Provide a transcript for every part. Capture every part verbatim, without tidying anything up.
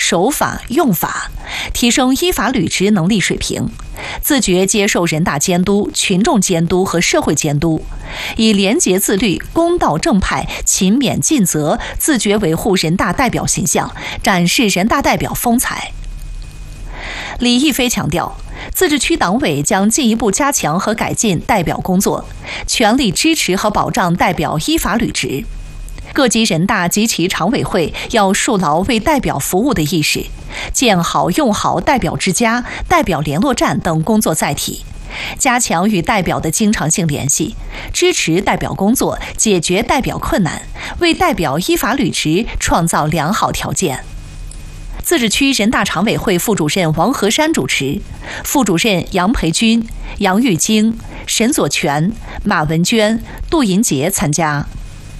守法用法，提升依法履职能力水平，自觉接受人大监督、群众监督和社会监督，以廉洁自律、公道正派、勤勉尽责，自觉维护人大代表形象，展示人大代表风采。李毅飞强调，自治区党委将进一步加强和改进代表工作，全力支持和保障代表依法履职。各级人大及其常委会要树牢为代表服务的意识，建好用好代表之家、代表联络站等工作载体，加强与代表的经常性联系，支持代表工作，解决代表困难，为代表依法履职创造良好条件。自治区人大常委会副主任王和山主持，副主任杨培军、杨玉京、沈左全、马文娟、杜银杰参加。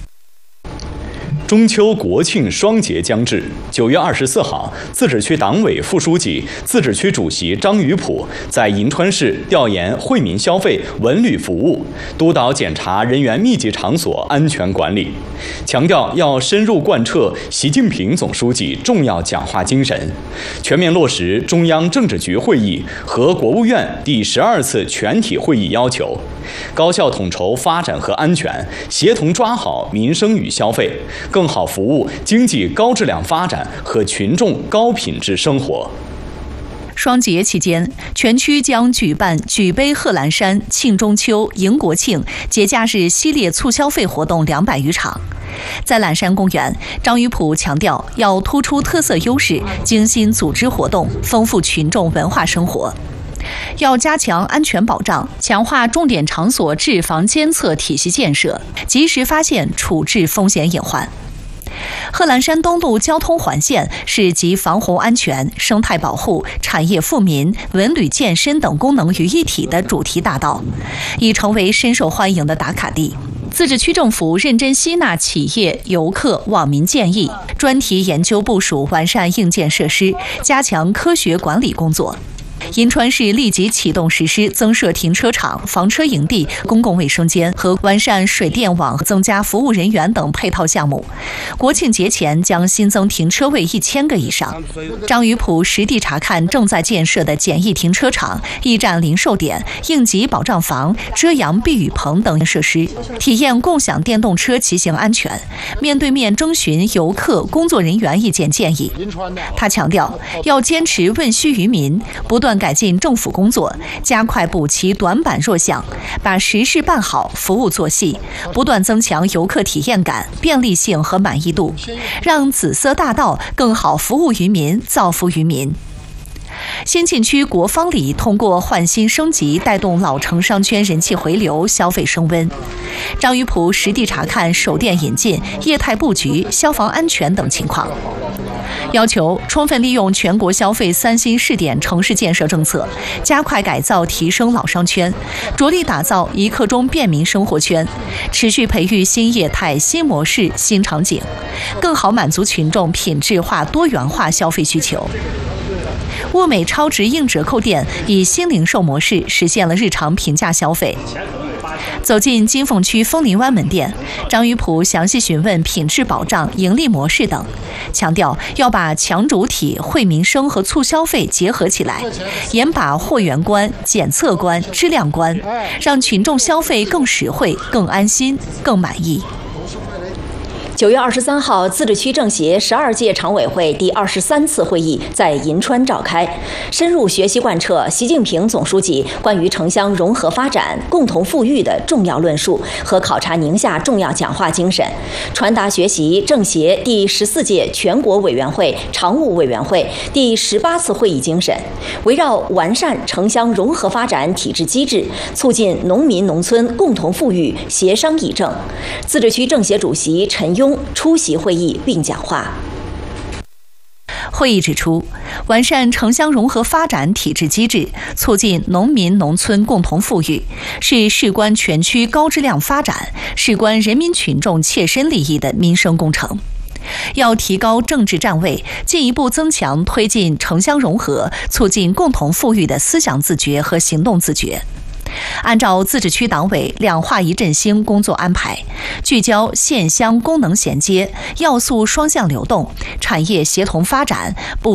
中秋国庆双节将至，九月二十四号，自治区党委副书记、自治区主席张于普在银川市调研惠民消费文旅服务，督导检查人员密集场所安全管理，强调要深入贯彻习近平总书记重要讲话精神，全面落实中央政治局会议和国务院第十二次全体会议要求，高效统筹发展和安全，协同抓好民生与消费，更好服务经济高质量发展和群众高品质生活。 双节期间，全区将举办举杯贺兰山、庆中秋、迎国庆节假日系列促消费活动两百余场。在兰山公园，张于普强调要突出特色优势，精心组织活动，丰富群众文化生活。要加强安全保障，强化重点场所治防监测体系建设，及时发现处置风险隐患。贺兰山东路交通环线是集防洪安全、生态保护、产业富民、文旅健身等功能于一体的主题大道，已成为深受欢迎的打卡地。自治区政府认真吸纳企业、游客、网民建议，专题研究部署完善硬件设施，加强科学管理工作。银川市立即启动实施增设停车场、房车营地、公共卫生间和完善水电网、增加服务人员等配套项目。国庆节前将新增停车位一千个以上。张于普实地查看正在建设的简易停车场、驿站零售点、应急保障房、遮阳避雨棚等设施，体验共享电动车骑行安全，面对面征询游客、工作人员意见建议。他强调，要坚持问需于民，不断改进政府工作，加快补齐短板弱项，把实事办好，服务做细，不断增强游客体验感、便利性和满意度，让紫色大道更好服务于民、造福于民。新沁区国芳里通过换新升级，带动老城商圈人气回流、消费升温。张于普实地查看手电引进、业态布局、消防安全等情况，要求充分利用全国消费三新试点城市建设政策，加快改造提升老商圈，着力打造一刻钟便民生活圈，持续培育新业态、新模式、新场景，更好满足群众品质化、多元化消费需求。物美超值硬折扣店以新零售模式实现了日常平价消费。走进金凤区枫林湾门店，张于普详细询问品质保障、盈利模式等，强调要把强主体、惠民生和促消费结合起来，严把货源关、检测关、质量关，让群众消费更实惠、更安心、更满意。 九月二十三号，自治区政协十二届常委会第二十三次会议在银川召开，深入学习贯彻习近平总书记关于城乡融合发展、共同富裕的重要论述和考察宁夏重要讲话精神，传达学习政协第十四届全国委员会常务委员会第十八次会议精神，围绕完善城乡融合发展体制机制，促进农民农村共同富裕协商议政。自治区政协主席陈庸出席会议并讲话。 会议指出，完善城乡融合发展体制机制，促进农民农村共同富裕，是事关全区高质量发展、事关人民群众切身利益的民生工程。要提高政治站位，进一步增强推进城乡融合、促进共同富裕的思想自觉和行动自觉。按照自治区党委两化一振兴工作安排，聚焦县乡功能衔接、要素双向流动、产业协同发展，不